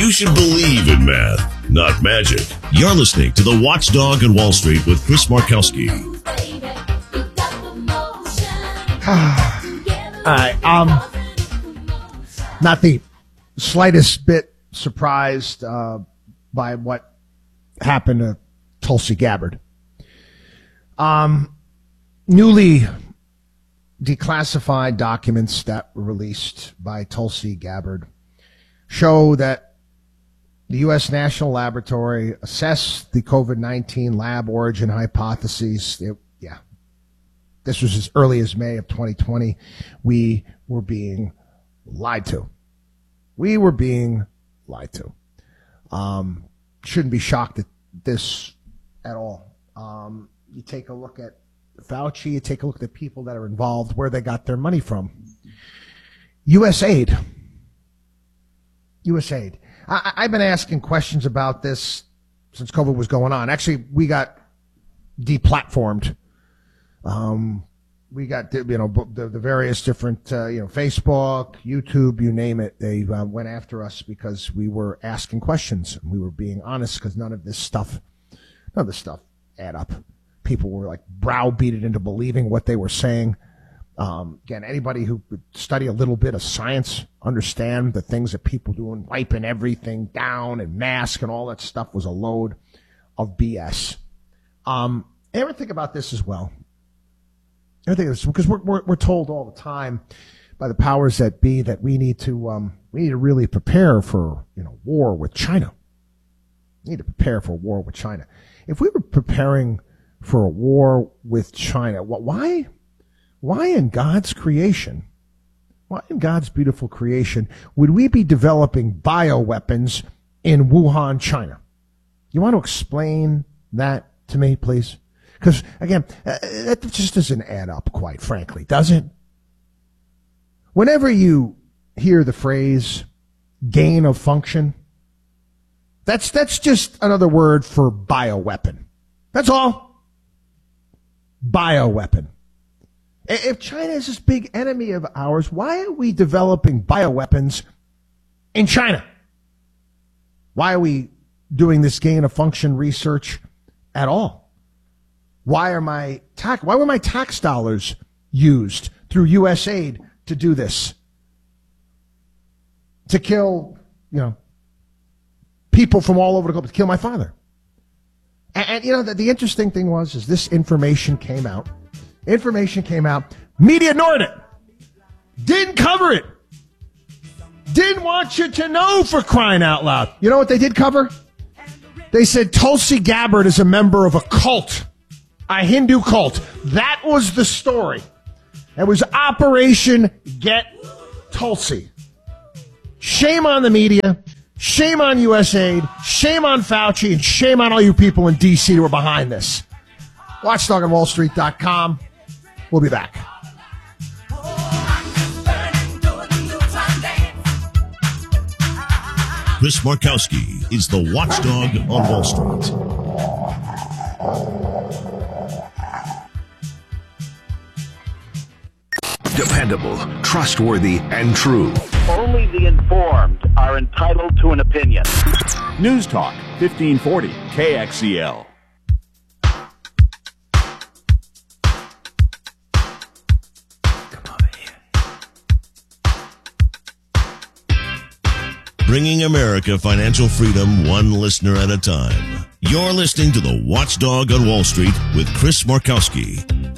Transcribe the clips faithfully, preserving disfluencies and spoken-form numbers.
You should believe in math, not magic. You're listening to The Watchdog on Wall Street with Chris Markowski. All right. Um, not the slightest bit surprised uh, by what happened to Tulsi Gabbard. Um, newly declassified documents that were released by Tulsi Gabbard show that the U S National Laboratory assessed the COVID nineteen lab origin hypotheses. It, yeah, this was as early as May of twenty twenty. We were being lied to. We were being lied to. Um, shouldn't be shocked at this at all. Um, you take a look at Fauci, you take a look at the people that are involved, where they got their money from. U S A I D. U S A I D. I, I've been asking questions about this since COVID was going on. Actually, we got deplatformed. Um, we got, you know, the, the various different, uh, you know, Facebook, YouTube, you name it. They uh, went after us because we were asking questions. We were being honest because none of this stuff, none of this stuff add up. People were like browbeaten into believing what they were saying. Um, again, anybody who would study a little bit of science, understand the things that people do and wiping everything down and mask and all that stuff was a load of B S. Um, ever think about this as well? Ever think of this? Because we're, we're, we're told all the time by the powers that be that we need to, um, we need to really prepare for, you know, war with China. We need to prepare for war with China. If we were preparing for a war with China, why? Why in God's creation, why in God's beautiful creation, would we be developing bioweapons in Wuhan, China? You want to explain that to me, please? Because, again, uh, that just doesn't add up, quite frankly, does it? Whenever you hear the phrase gain of function, that's, that's just another word for bioweapon. That's all. Bioweapon. If China is this big enemy of ours, why are we developing bioweapons in China? Why are we doing this gain of function research at all? Why are my tax, why were my tax dollars used through U S A I D to do this? To kill, you know, people from all over the globe, to kill my father. And, and you know, the, the interesting thing was, is this information came out. Information came out. Media ignored it. Didn't cover it. Didn't want you to know, for crying out loud. You know what they did cover? They said Tulsi Gabbard is a member of a cult, a Hindu cult. That was the story. It was Operation Get Tulsi. Shame on the media. Shame on U S A I D. Shame on Fauci. And shame on all you people in D C who are behind this. watchdog on wall street dot com. We'll be back. Chris Markowski is the Watchdog on Wall Street. Dependable, trustworthy, and true. Only the informed are entitled to an opinion. News Talk, fifteen forty, K X E L. Bringing America financial freedom one listener at a time. You're listening to the Watchdog on Wall Street with Chris Markowski.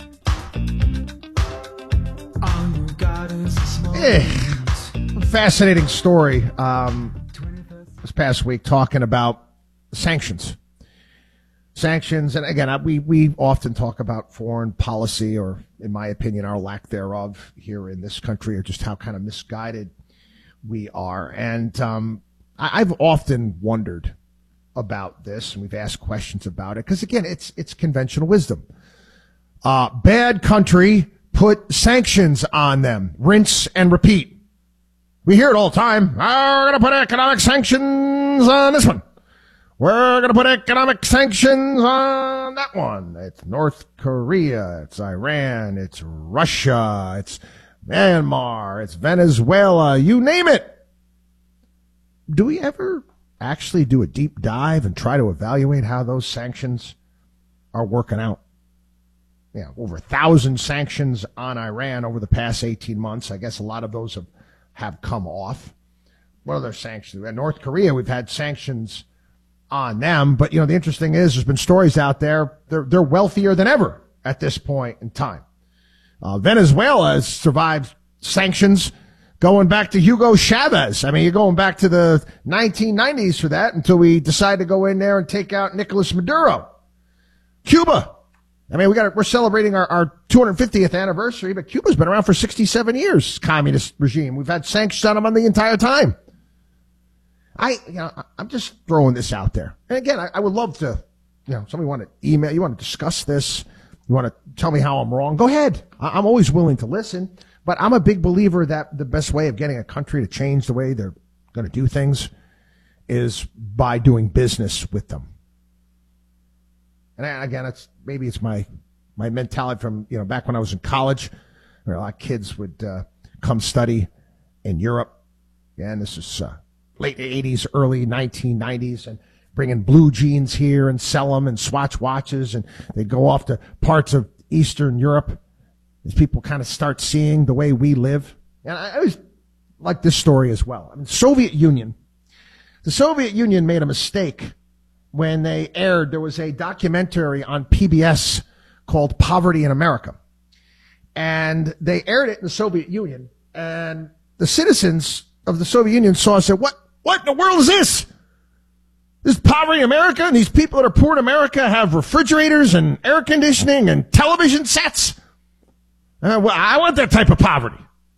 Eh, fascinating story um, this past week talking about sanctions. Sanctions, and again, we, we often talk about foreign policy, or in my opinion, our lack thereof here in this country, or just how kind of misguided we are. And um, I, I've often wondered about this, and we've asked questions about it, because again, it's it's conventional wisdom. Uh, bad country, put sanctions on them. Rinse and repeat. We hear it all the time. Oh, we're going to put economic sanctions on this one. We're going to put economic sanctions on that one. It's North Korea. It's Iran. It's Russia. It's Myanmar. It's Venezuela. You name it. Do we ever actually do a deep dive and try to evaluate how those sanctions are working out. Yeah, over a thousand sanctions on Iran over the past eighteen months. I guess a lot of those have, have come off. What other sanctions? In North Korea, we've had sanctions on them. But, you know, the interesting is there's been stories out there. They're, they're wealthier than ever at this point in time. Uh, Venezuela has survived sanctions going back to Hugo Chavez. I mean, you're going back to the nineteen nineties for that until we decide to go in there and take out Nicolas Maduro. Cuba. I mean, we got, we're celebrating our, our two hundred fiftieth anniversary, but Cuba's been around for sixty-seven years, communist regime. We've had sanctions on them on the entire time. I, you know, I'm just throwing this out there. And again, I, I would love to, you know, somebody want to email, you want to discuss this, you want to tell me how I'm wrong, go ahead. I, I'm always willing to listen, but I'm a big believer that the best way of getting a country to change the way they're going to do things is by doing business with them. And I, again, it's, maybe it's my, my mentality from, you know, back when I was in college, where a lot of kids would, uh, come study in Europe. Yeah, and this is, uh, late eighties, early nineteen nineties, and bringing blue jeans here and sell them and Swatch watches, and they go off to parts of Eastern Europe as people kind of start seeing the way we live. And I always like this story as well. I mean, Soviet Union, the Soviet Union made a mistake when they aired, there was a documentary on P B S called Poverty in America. And they aired it in the Soviet Union, and the citizens of the Soviet Union saw and said, what, what in the world is this? This is poverty in America, and these people that are poor in America have refrigerators and air conditioning and television sets. Uh, well, I want that type of poverty.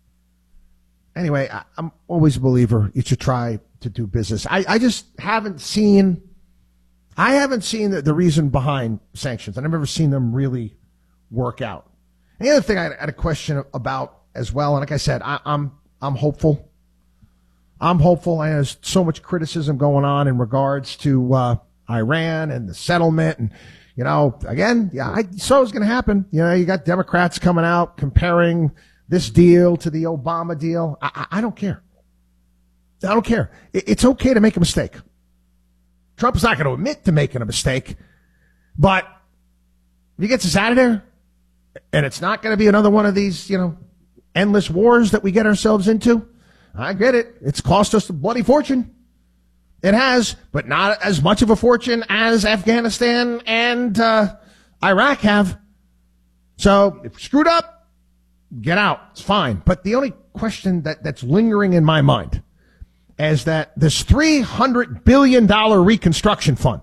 Anyway, I, I'm always a believer you should try to do business. I, I just haven't seen, I haven't seen the, the reason behind sanctions. I've never seen them really work out. And the other thing I had a question about as well, and like I said, I, I'm, I'm hopeful. I'm hopeful. And there's so much criticism going on in regards to uh Iran and the settlement. And, you know, again, yeah, I saw it was going to happen. You know, you got Democrats coming out comparing this deal to the Obama deal. I, I, I don't care. I don't care. It, it's okay to make a mistake. Trump's not going to admit to making a mistake. But if he gets us out of there, and it's not going to be another one of these, you know, endless wars that we get ourselves into, I get it. It's cost us a bloody fortune. It has, but not as much of a fortune as Afghanistan and uh, Iraq have. So if we're screwed up, get out. It's fine. But the only question that, that's lingering in my mind is that this three hundred billion dollars reconstruction fund,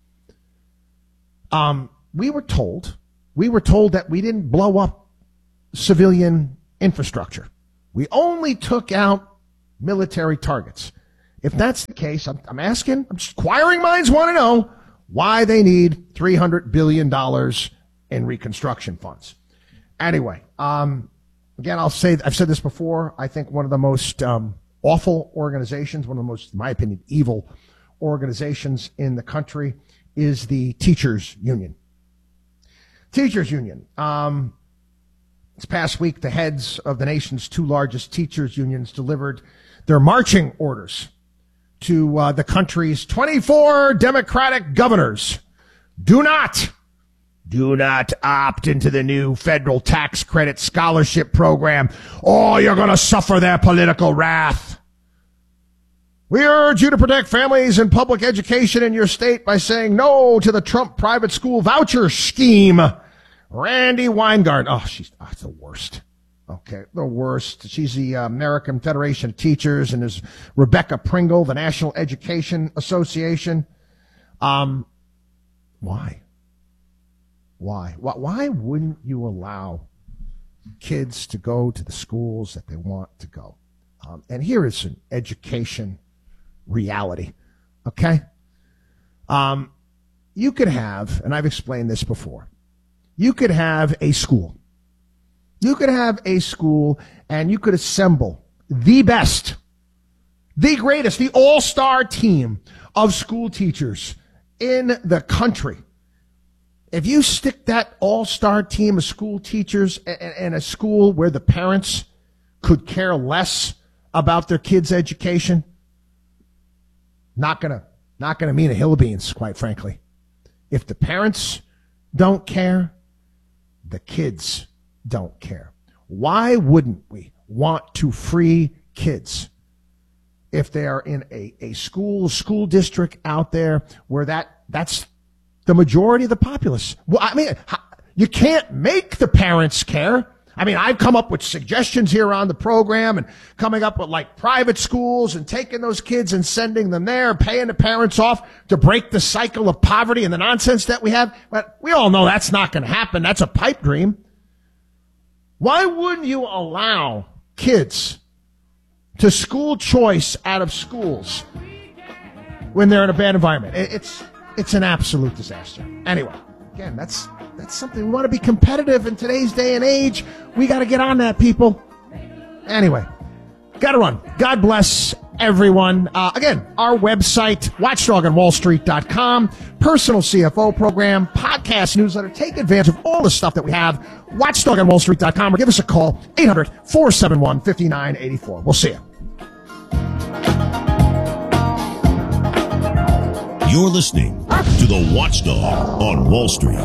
um, we were told, we were told that we didn't blow up civilian infrastructure. We only took out military targets. If that's the case, I'm, I'm asking, I'm just, inquiring minds want to know why they need three hundred billion dollars in reconstruction funds. Anyway, um, again, I'll say, I've said this before, I think one of the most um, awful organizations, one of the most, in my opinion, evil organizations in the country is the Teachers Union. Teachers Union. Um, this past week, the heads of the nation's two largest teachers unions delivered their marching orders to uh, the country's twenty-four Democratic governors. Do not, do not opt into the new federal tax credit scholarship program, or you're going to suffer their political wrath. We urge you to protect families and public education in your state by saying no to the Trump private school voucher scheme. Randy Weingart. Oh, she's oh, it's the worst. Okay, the worst. She's the uh, American Federation of Teachers, and there's Rebecca Pringle, the National Education Association. Um, why? Why? Why, why wouldn't you allow kids to go to the schools that they want to go? Um, and here is an education reality, okay? Um, you could have, and I've explained this before, you could have a school. You could have a school and you could assemble the best, the greatest, the all-star team of school teachers in the country. If you stick that all-star team of school teachers in a school where the parents could care less about their kids' education, not gonna, not going to mean a hill of beans, quite frankly. If the parents don't care, the kids don't care. Why wouldn't we want to free kids if they are in a, a school, school district out there where that that's the majority of the populace? Well, I mean, you can't make the parents care. I mean, I've come up with suggestions here on the program and coming up with like private schools and taking those kids and sending them there, paying the parents off to break the cycle of poverty and the nonsense that we have. But we all know that's not going to happen. That's a pipe dream. Why wouldn't you allow kids to school choice out of schools when they're in a bad environment? It's, it's an absolute disaster. Anyway, again, that's, That's something we want to be competitive in today's day and age. We got to get on that, people. Anyway, got to run. God bless everyone. Uh, again, our website, watchdog on wall street dot com, personal C F O program, podcast newsletter. Take advantage of all the stuff that we have. watchdog on wall street dot com or give us a call, eight hundred, four seven one, five nine eight four. We'll see you. You're listening to the Watchdog on Wall Street.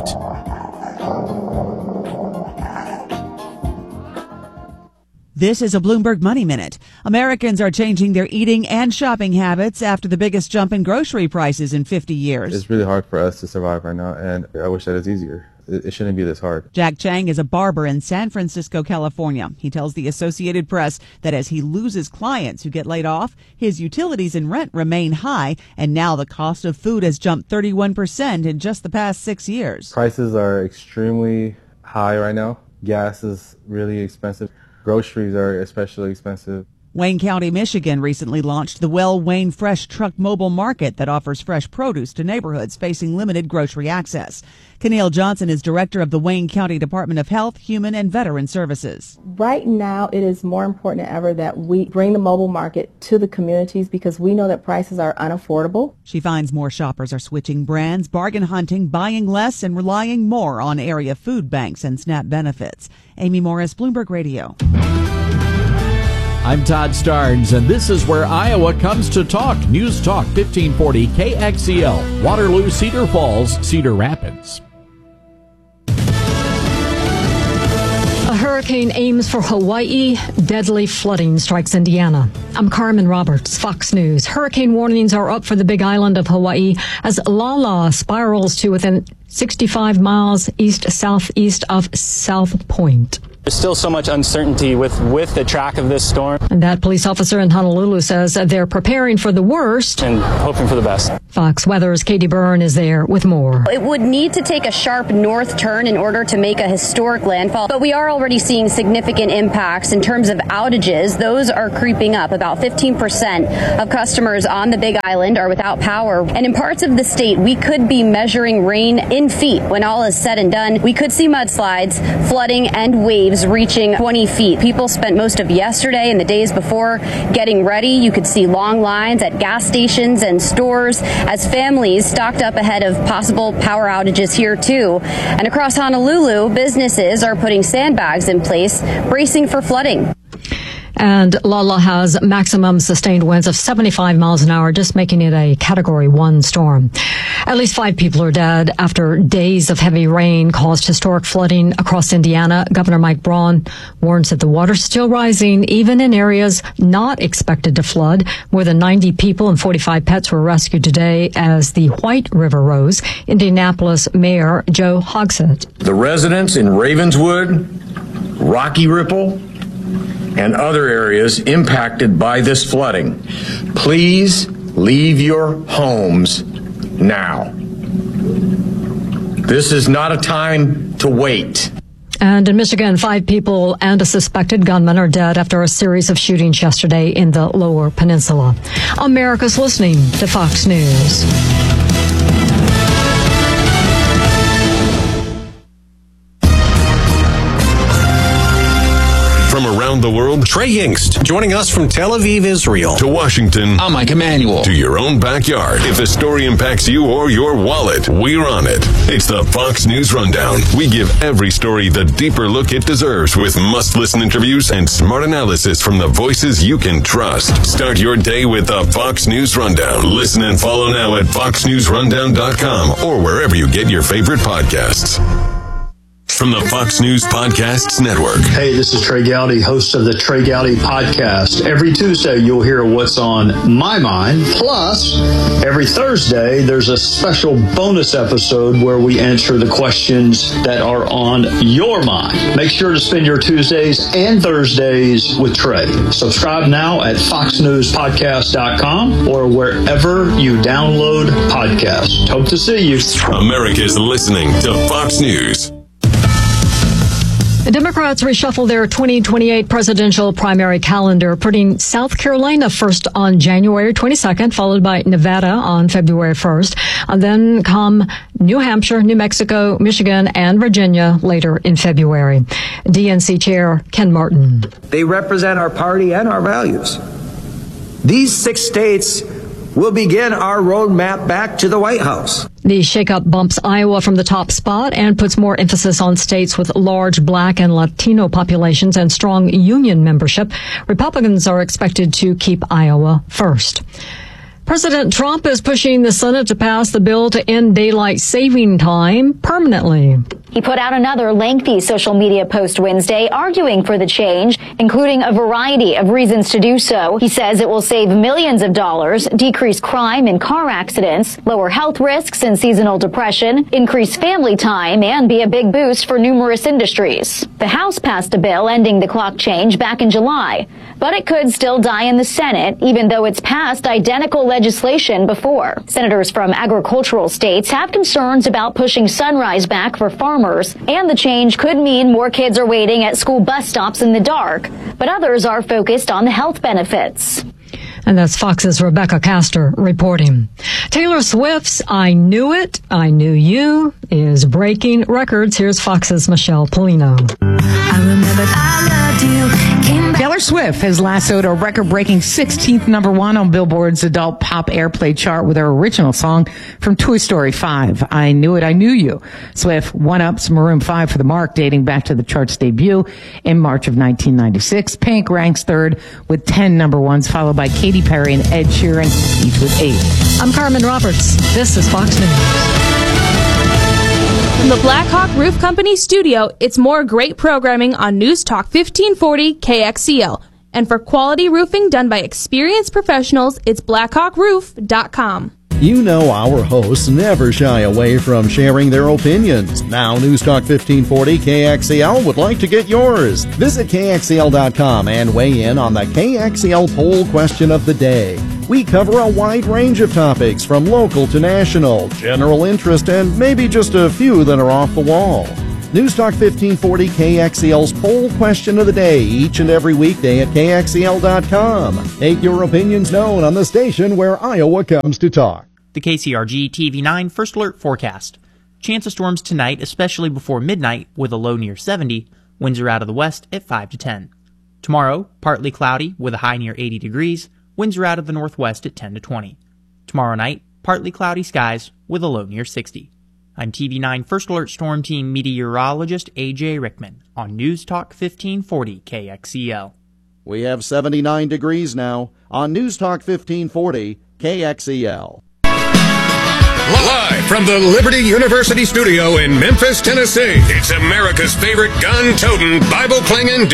This is a Bloomberg Money Minute. Americans are changing their eating and shopping habits after the biggest jump in grocery prices in fifty years. It's really hard for us to survive right now, and I wish that it's easier. It shouldn't be this hard. Jack Chang is a barber in San Francisco, California. He tells the Associated Press that as he loses clients who get laid off, his utilities and rent remain high, and now the cost of food has jumped thirty-one percent in just the past six years. Prices are extremely high right now. Gas is really expensive. Groceries are especially expensive. Wayne County, Michigan recently launched the Well Wayne Fresh Truck Mobile Market that offers fresh produce to neighborhoods facing limited grocery access. Keneal Johnson is director of the Wayne County Department of Health, Human and Veteran Services. Right now, it is more important than ever that we bring the mobile market to the communities because we know that prices are unaffordable. She finds more shoppers are switching brands, bargain hunting, buying less, and relying more on area food banks and SNAP benefits. Amy Morris, Bloomberg Radio. I'm Todd Starnes, and this is where Iowa comes to talk. News Talk fifteen forty K X E L, Waterloo, Cedar Falls, Cedar Rapids. A hurricane aims for Hawaii. Deadly flooding strikes Indiana. I'm Carmen Roberts, Fox News. Hurricane warnings are up for the Big Island of Hawaii as Lala spirals to within sixty-five miles east-southeast of South Point. There's still so much uncertainty with, with the track of this storm. And that police officer in Honolulu says they're preparing for the worst and hoping for the best. Fox Weather's Katie Byrne is there with more. It would need to take a sharp north turn in order to make a historic landfall, but we are already seeing significant impacts in terms of outages. Those are creeping up. About fifteen percent of customers on the Big Island are without power. And in parts of the state, we could be measuring rain in feet. When all is said and done, we could see mudslides, flooding, and waves reaching twenty feet. People spent most of yesterday and the days before getting ready. You could see long lines at gas stations and stores as families stocked up ahead of possible power outages here too. And across Honolulu, businesses are putting sandbags in place, bracing for flooding. And Lala has maximum sustained winds of seventy-five miles an hour, just making it a Category one storm. At least five people are dead after days of heavy rain caused historic flooding across Indiana. Governor Mike Braun warns that the water's still rising, even in areas not expected to flood. More than ninety people and forty-five pets were rescued today as the White River rose. Indianapolis Mayor Joe Hogsett. The residents in Ravenswood, Rocky Ripple, and other areas impacted by this flooding, please leave your homes now. This is not a time to wait. And in Michigan, five people and a suspected gunman are dead after a series of shootings yesterday in the Lower Peninsula. America's listening to Fox News. From around around the world. Trey Yingst, joining us from Tel Aviv, Israel. To Washington. I'm Mike Emanuel. To your own backyard. If the story impacts you or your wallet, we're on it. It's the Fox News Rundown. We give every story the deeper look it deserves with must-listen interviews and smart analysis from the voices you can trust. Start your day with the Fox News Rundown. Listen and follow now at fox news rundown dot com or wherever you get your favorite podcasts. From the Fox News Podcasts Network. Hey, this is Trey Gowdy, host of the Trey Gowdy Podcast. Every Tuesday, you'll hear what's on my mind. Plus, every Thursday, there's a special bonus episode where we answer the questions that are on your mind. Make sure to spend your Tuesdays and Thursdays with Trey. Subscribe now at fox news podcast dot com or wherever you download podcasts. Hope to see you. America's listening to Fox News. The Democrats reshuffle their twenty twenty-eight presidential primary calendar, putting South Carolina first on January twenty-second, followed by Nevada on February first, and then come New Hampshire, New Mexico, Michigan, and Virginia later in February. D N C Chair Ken Martin. They represent our party and our values. These six states will begin our roadmap back to the White House. The shakeup bumps Iowa from the top spot and puts more emphasis on states with large Black and Latino populations and strong union membership. Republicans are expected to keep Iowa first. President Trump is pushing the Senate to pass the bill to end daylight saving time permanently. He put out another lengthy social media post Wednesday arguing for the change, including a variety of reasons to do so. He says it will save millions of dollars, decrease crime and car accidents, lower health risks and seasonal depression, increase family time, and be a big boost for numerous industries. The House passed a bill ending the clock change back in July, but it could still die in the Senate, even though it's passed identical legislation before. Senators from agricultural states have concerns about pushing sunrise back for farmers, and the change could mean more kids are waiting at school bus stops in the dark, but others are focused on the health benefits. And that's Fox's Rebecca Castor reporting. Taylor Swift's I Knew It, I Knew You is breaking records. Here's Fox's Michelle Polino. I remember I loved you. Taylor Swift has lassoed a record-breaking sixteenth number one on Billboard's adult pop airplay chart with her original song from Toy Story five, I Knew It, I Knew You. Swift one-ups Maroon five for the mark, dating back to the chart's debut in March of nineteen ninety-six. Pink ranks third with ten number ones, followed by Katy Perry and Ed Sheeran, each with eight. I'm Carmen Roberts. This is Fox News. From the Blackhawk Roof Company studio, it's more great programming on News Talk fifteen forty K X E L. And for quality roofing done by experienced professionals, it's blackhawk roof dot com. You know our hosts never shy away from sharing their opinions. Now News Talk fifteen forty K X E L would like to get yours. Visit K X E L dot com and weigh in on the K X E L poll question of the day. We cover a wide range of topics from local to national, general interest, and maybe just a few that are off the wall. News Talk fifteen forty K X E L's poll question of the day each and every weekday at K X E L dot com. Make your opinions known on the station where Iowa comes to talk. The K C R G T V nine First Alert Forecast. Chance of storms tonight, especially before midnight, with a low near seventy. Winds are out of the west at five to ten. Tomorrow, partly cloudy with a high near eighty degrees. Winds are out of the northwest at ten to twenty. Tomorrow night, partly cloudy skies with a low near sixty. I'm T V nine First Alert Storm Team meteorologist A J Rickman on News Talk fifteen forty K X E L. We have seventy-nine degrees now on News Talk fifteen forty K X E L. Live from the Liberty University studio in Memphis, Tennessee, it's America's favorite gun-toting, Bible-clinging